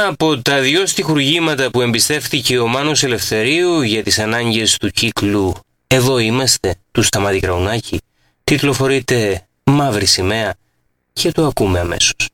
Ένα από τα δυο στιχουργήματα που εμπιστεύτηκε ο Μάνος Ελευθερίου για τις ανάγκες του κύκλου «Εδώ είμαστε» του Σταμάτη Κραουνάκη τιτλοφορείται «Μαύρη σημαία» και το ακούμε αμέσως.